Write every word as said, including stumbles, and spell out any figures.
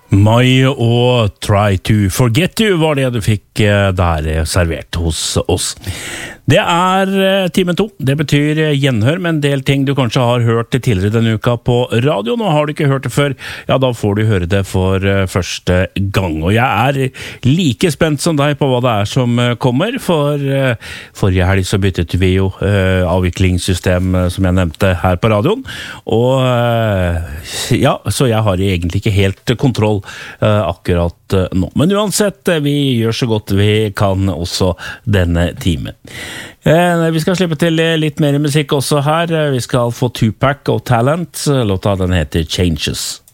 My og Try to Forget You var det du fikk der servert hos oss. Det er time to. Det betyr gjenhør med en del ting du kanskje har hørt tidligere denne uka på radio. Nå har du ikke hørt det før, ja da får du høre det for første gang. Og jeg er like spent som deg på hva det er som kommer, for forrige helg så byttet vi jo avviklingssystem som jeg nevnte her på radioen. Og ja, så jeg har egentlig ikke helt kontroll akkurat nå. Men uansett, vi gjør så godt vi kan også denne timen. Vi skal slippe til litt mer musikk også her. Vi skal få Tupac og Talent. Låta den heter Changes.